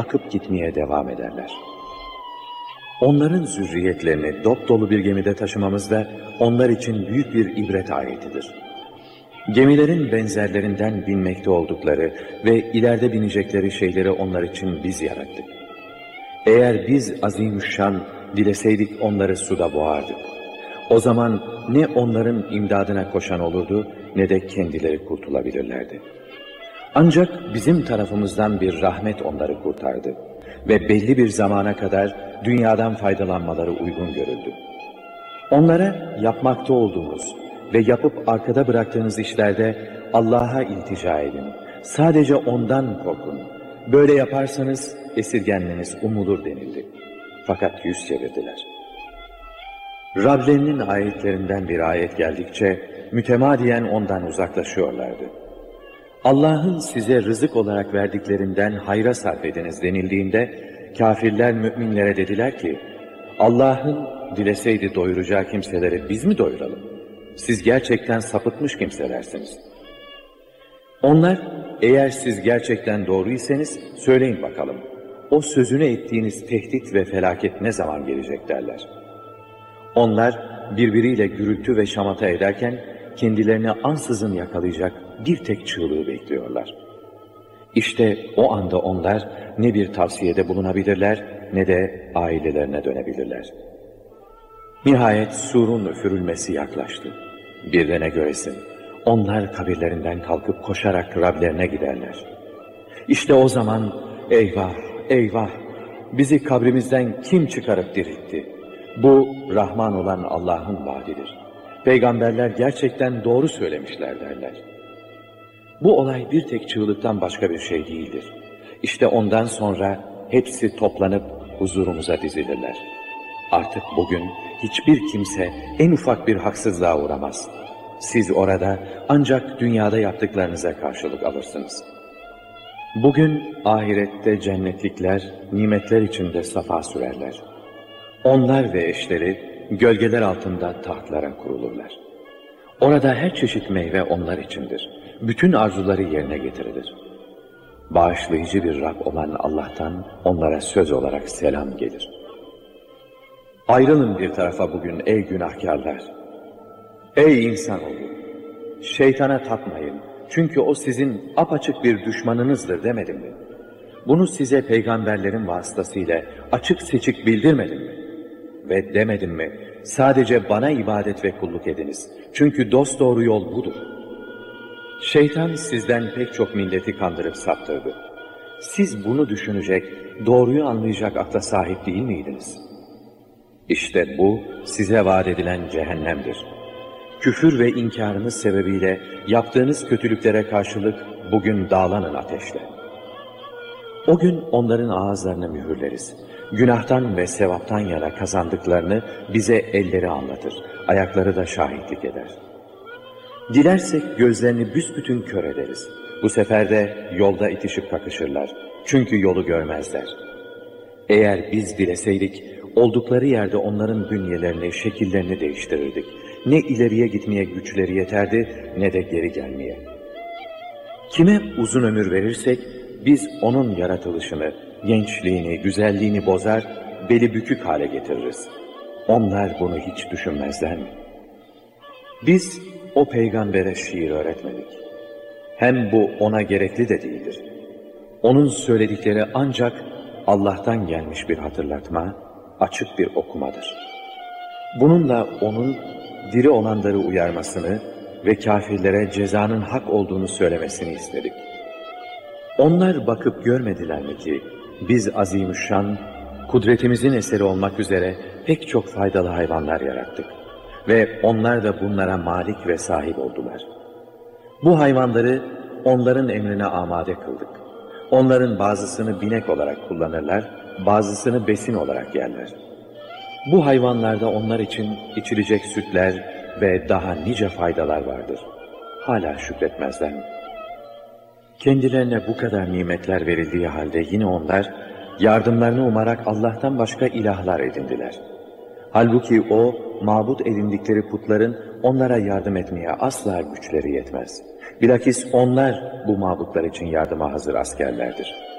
akıp gitmeye devam ederler. Onların zürriyetlerini dopdolu bir gemide taşımamız da onlar için büyük bir ibret ayetidir. Gemilerin benzerlerinden binmekte oldukları ve ileride binecekleri şeyleri onlar için biz yarattık. Eğer biz azimüşşan dileseydik onları suda boğardık. O zaman ne onların imdadına koşan olurdu ne de kendileri kurtulabilirlerdi. Ancak bizim tarafımızdan bir rahmet onları kurtardı ve belli bir zamana kadar dünyadan faydalanmaları uygun görüldü. Onlara yapmakta olduğunuz ve yapıp arkada bıraktığınız işlerde Allah'a iltica edin. Sadece ondan korkun. Böyle yaparsanız esirgenmeniz umulur denildi. Fakat yüz çevirdiler. Rablerinin ayetlerinden bir ayet geldikçe mütemadiyen ondan uzaklaşıyorlardı. Allah'ın size rızık olarak verdiklerinden hayra sarf ediniz denildiğinde kafirler müminlere dediler ki Allah'ın dileseydi doyuracağı kimseleri biz mi doyuralım? Siz gerçekten sapıtmış kimselersiniz. Onlar eğer siz gerçekten doğruysanız söyleyin bakalım. O sözünü ettiğiniz tehdit ve felaket ne zaman gelecek derler. Onlar birbiriyle gürültü ve şamata ederken kendilerini ansızın yakalayacak bir tek çığlığı bekliyorlar. İşte o anda onlar ne bir tavsiyede bulunabilirler ne de ailelerine dönebilirler. Nihayet surun üfürülmesi yaklaştı. Bir de ne göresin, onlar kabirlerinden kalkıp koşarak Rablerine giderler. İşte o zaman eyvah, eyvah, bizi kabrimizden kim çıkarıp diriltti? Bu Rahman olan Allah'ın vaadidir. Peygamberler gerçekten doğru söylemişler derler. Bu olay bir tek çığlıktan başka bir şey değildir. İşte ondan sonra hepsi toplanıp huzurumuza dizilirler. Artık bugün hiçbir kimse en ufak bir haksızlığa uğramaz. Siz orada ancak dünyada yaptıklarınıza karşılık alırsınız. Bugün ahirette cennetlikler, nimetler içinde safa sürerler. Onlar ve eşleri gölgeler altında tahtlara kurulurlar. Orada her çeşit meyve onlar içindir. Bütün arzuları yerine getirilir. Bağışlayıcı bir Rab olan Allah'tan onlara söz olarak selam gelir. Ayrılın bir tarafa bugün ey günahkarlar. Ey insanoğlu! Şeytana tapmayın. Çünkü o sizin apaçık bir düşmanınızdır demedim mi? Bunu size peygamberlerin vasıtasıyla açık seçik bildirmedim mi? Ve demedim mi? Sadece bana ibadet ve kulluk ediniz. Çünkü dosdoğru yol budur. Şeytan sizden pek çok milleti kandırıp saptırdı. Siz bunu düşünecek, doğruyu anlayacak akla sahip değil miydiniz? İşte bu size vaat edilen cehennemdir. Küfür ve inkarınız sebebiyle yaptığınız kötülüklere karşılık bugün dağlanın ateşle. O gün onların ağızlarını mühürleriz. Günahtan ve sevaptan yana kazandıklarını bize elleri anlatır, ayakları da şahitlik eder. Dilersek gözlerini büsbütün kör ederiz. Bu sefer de yolda itişip kakışırlar. Çünkü yolu görmezler. Eğer biz dileseydik, oldukları yerde onların bünyelerini, şekillerini değiştirirdik. Ne ileriye gitmeye güçleri yeterdi, ne de geri gelmeye. Kime uzun ömür verirsek, biz onun yaratılışını, gençliğini, güzelliğini bozar, beli bükük hale getiririz. Onlar bunu hiç düşünmezler mi? Biz o peygambere şiir öğretmedik. Hem bu ona gerekli de değildir. Onun söyledikleri ancak Allah'tan gelmiş bir hatırlatma, açık bir okumadır. Bununla onun diri olanları uyarmasını ve kafirlere cezanın hak olduğunu söylemesini istedik. Onlar bakıp görmediler mi ki biz azimüşşan, kudretimizin eseri olmak üzere pek çok faydalı hayvanlar yarattık ve onlar da bunlara malik ve sahip oldular. Bu hayvanları onların emrine amade kıldık. Onların bazısını binek olarak kullanırlar, bazısını besin olarak yerler. Bu hayvanlarda onlar için içilecek sütler ve daha nice faydalar vardır. Hala şükretmezler mi? Kendilerine bu kadar nimetler verildiği halde yine onlar yardımlarını umarak Allah'tan başka ilahlar edindiler. Halbuki o mabut edindikleri putların onlara yardım etmeye asla güçleri yetmez. Bilakis onlar bu mabutlar için yardıma hazır askerlerdir.